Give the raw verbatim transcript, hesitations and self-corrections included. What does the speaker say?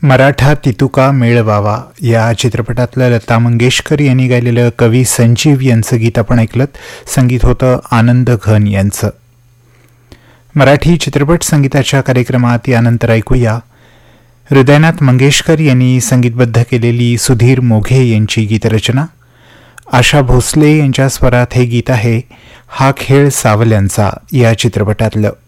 मराठा तितुका मेळवावा या चित्रपटातलं लता मंगेशकर यांनी गायलेलं कवी संजीव यांचं गीत आपण ऐकलं. संगीत होतं आनंद घन यांचं. मराठी चित्रपट संगीताच्या कार्यक्रमात यानंतर ऐकूया हृदयनाथ मंगेशकर यांनी संगीतबद्ध केलेली सुधीर मोघे यांची गीतरचना. आशा भोसले यांच्या स्वरात हे गीत आहे हा खेळ सावल्यांचा या चित्रपटातलं.